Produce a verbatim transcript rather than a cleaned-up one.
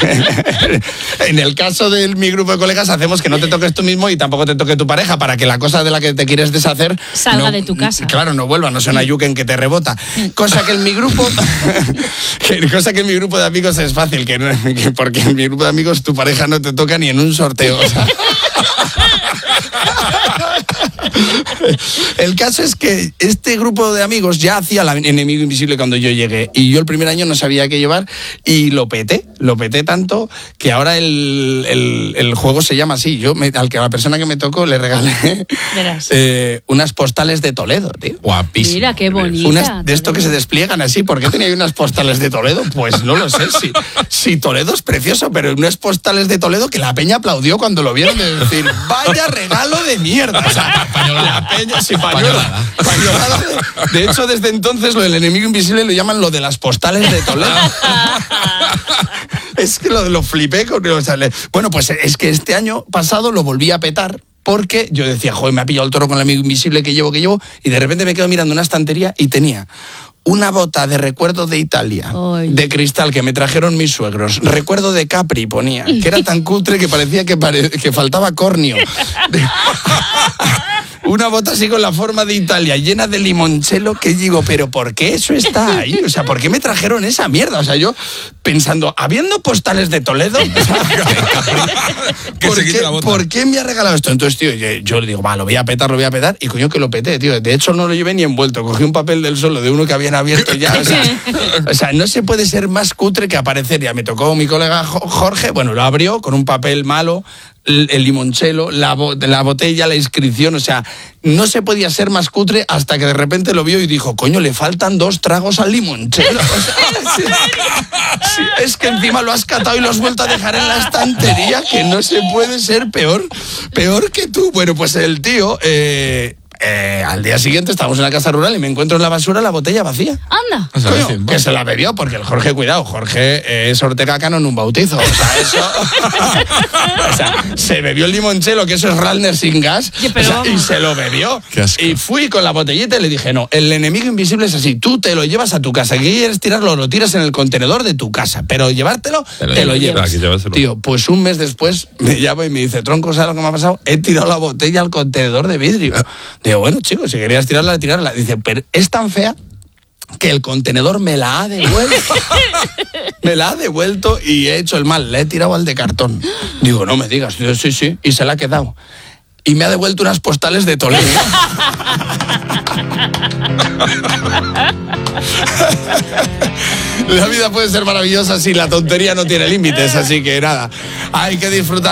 En el caso de mi grupo de colegas hacemos que no te toques tú mismo y tampoco te toque tu pareja para que la cosa de la que te quieres deshacer salga no, de tu casa. Claro, no vuelva, no sea una yuken que te rebota. Cosa que en mi grupo, que, cosa que en mi grupo de amigos es fácil, que, que porque en mi grupo de amigos tu pareja no te toca ni en un sorteo. O sea. El caso es que este grupo de amigos ya hacía el enemigo invisible cuando yo llegué y yo el primer año no sabía qué llevar y lo peté, lo peté tanto que ahora el, el, el juego se llama así. Yo me, al que a la persona que me tocó le regalé eh, unas postales de Toledo, tío. Guapísimo. Mira, qué bonita. Unas de esto que se despliegan así. ¿Por qué tenía unas postales de Toledo? Pues no lo sé. Si, si Toledo es precioso, pero unas postales de Toledo que la peña aplaudió cuando lo vieron de decir, vaya regalo de mierda. O sea, la peña, sí, pañola, pañolada. De, de hecho, desde entonces lo del enemigo invisible lo llaman lo de las postales de Toledo. Es que lo, lo flipé con... O sea, le, bueno, pues es que este año pasado lo volví a petar porque yo decía, joder, me ha pillado el toro con el enemigo invisible que llevo, que llevo, y de repente me quedo mirando una estantería y tenía una bota de recuerdo de Italia, Ay. de cristal, que me trajeron mis suegros. Recuerdo de Capri ponía, que era tan cutre que parecía que, pare, que faltaba cornio. De... Una bota así con la forma de Italia, llena de limoncello, que digo, pero ¿por qué eso está ahí? O sea, ¿por qué me trajeron esa mierda? O sea, yo pensando, habiendo postales de Toledo, o sea, ¿por, qué, ¿por qué me ha regalado esto? Entonces, tío, yo, yo le digo, va, lo voy a petar, lo voy a petar, y coño que lo peté, tío. De hecho, no lo llevé ni envuelto, cogí un papel del Solo de uno que habían abierto ya. O sea, o sea, no se puede ser más cutre que aparecer. Ya me tocó mi colega Jorge, bueno, lo abrió con un papel malo, el limoncello, la, bo- la botella, la inscripción, o sea, no se podía ser más cutre hasta que de repente lo vio y dijo, coño, le faltan dos tragos al limoncello. O sea, sí, sí, es que encima lo has catado y lo has vuelto a dejar en la estantería, que no se puede ser peor, peor que tú. Bueno, pues el tío... Eh, Eh, al día siguiente estamos en la casa rural y me encuentro en la basura la botella vacía. Anda. Coño, que se la bebió, porque el Jorge, cuidado, Jorge es Ortega Cano en un bautizo. O sea, eso... o sea, se bebió el limoncello, que eso es Ralner sin gas, sí, pero o sea, y se lo bebió. Y fui con la botellita y le dije, no, el enemigo invisible es así, tú te lo llevas a tu casa, que quieres tirarlo, lo tiras en el contenedor de tu casa, pero llevártelo, te lo, te lo llevas. Tío, pues un mes después me llama y me dice, tronco, ¿sabes lo que me ha pasado? He tirado la botella al contenedor de vidrio. Digo, bueno, chicos, si querías tirarla, tirarla. Dice, pero es tan fea que el contenedor me la ha devuelto. Me la ha devuelto y he hecho el mal, le he tirado al de cartón. Digo, no me digas. Digo, sí, sí, y se la ha quedado. Y me ha devuelto unas postales de Toledo. La vida puede ser maravillosa si la tontería no tiene límites, así que nada, hay que disfrutar.